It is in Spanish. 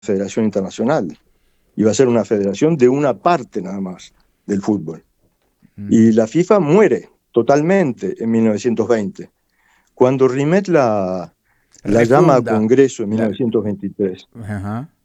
federación internacional. Iba a ser una federación de una parte nada más del fútbol. Y la FIFA muere totalmente en 1920. Cuando Rimet la llama a Refunda. Congreso en La, 1923, ajá.